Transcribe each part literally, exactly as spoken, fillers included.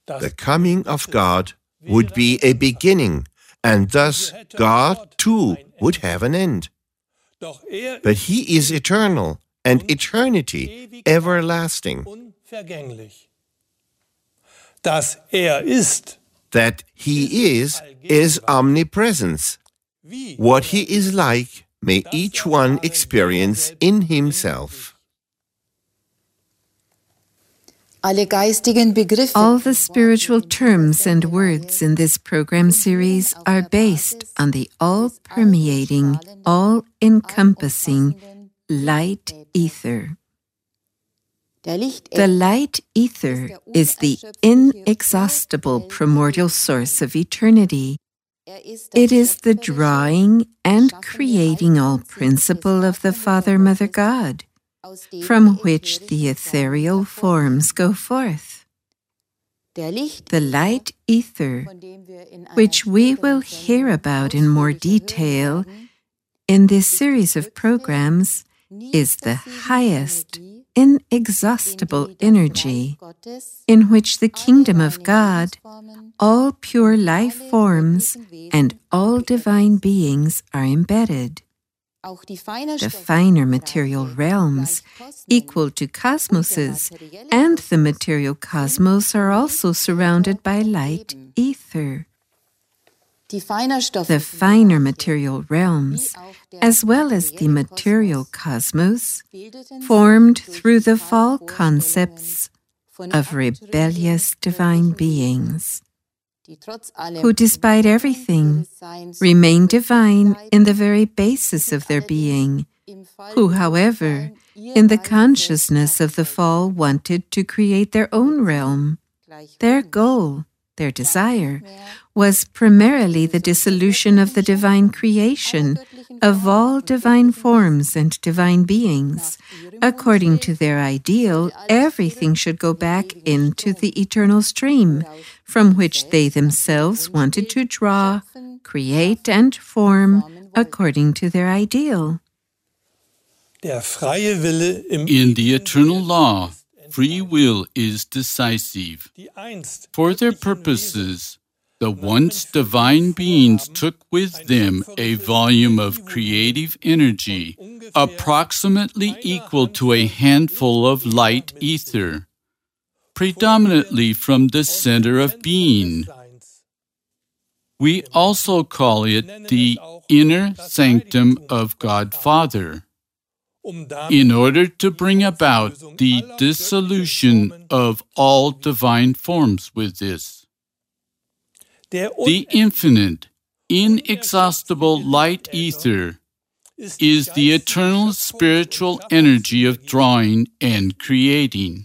the coming of God would be a beginning, and thus God too would have an end. But He is eternal, and eternity everlasting. That He is, is omnipresence. What He is like may each one experience in himself. All the spiritual terms and words in this program series are based on the all-permeating, all-encompassing light ether. The light ether is the inexhaustible primordial source of eternity. It is the drawing and creating all principle of the Father, Mother, God, from which the ethereal forms go forth. The light ether, which we will hear about in more detail in this series of programs, is the highest, inexhaustible energy in which the kingdom of God, all pure life forms, and all divine beings are embedded. The finer material realms, equal to cosmoses, and the material cosmos are also surrounded by light ether. The finer material realms, as well as the material cosmos, formed through the fall concepts of rebellious divine beings, who, despite everything, remain divine in the very basis of their being, who, however, in the consciousness of the fall wanted to create their own realm. Their goal, their desire, was primarily the dissolution of the divine creation of all divine forms and divine beings. According to their ideal, everything should go back into the eternal stream, from which they themselves wanted to draw, create, and form according to their ideal. In the eternal law, free will is decisive. For their purposes, the once divine beings took with them a volume of creative energy approximately equal to a handful of light ether, predominantly from the center of being. We also call it the inner sanctum of God Father, in order to bring about the dissolution of all divine forms with this. The infinite, inexhaustible light ether is the eternal spiritual energy of drawing and creating.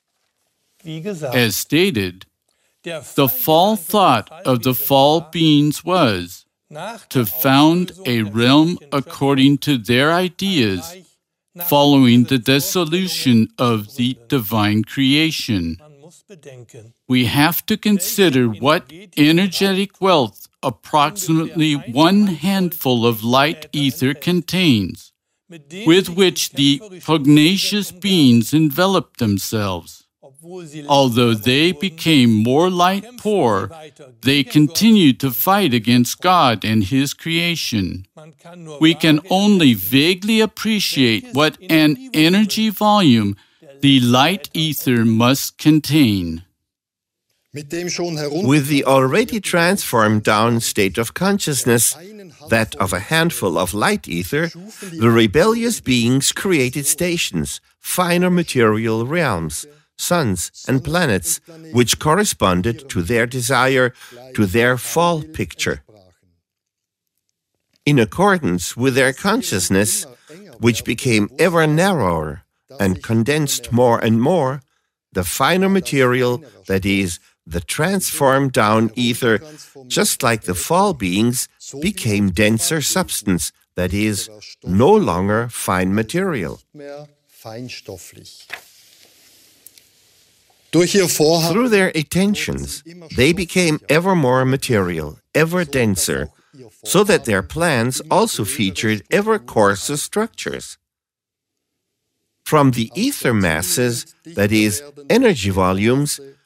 As stated, the fall thought of the fall beings was to found a realm according to their ideas, following the dissolution of the divine creation. We have to consider what energetic wealth approximately one handful of light ether contains, with which the pugnacious beings enveloped themselves. Although they became more light poor, they continued to fight against God and His creation. We can only vaguely appreciate what an energy volume the light ether must contain. With the already transformed down state of consciousness, that of a handful of light ether, the rebellious beings created stations, finer material realms, suns and planets, which corresponded to their desire, to their fall picture. In accordance with their consciousness, which became ever narrower and condensed more and more, the finer material, that is, the transformed down ether, just like the fall beings, became denser substance, that is, no longer fine material. Through their attentions, they became ever more material, ever denser, so that their plans also featured ever coarser structures. From the ether masses, that is, energy volumes,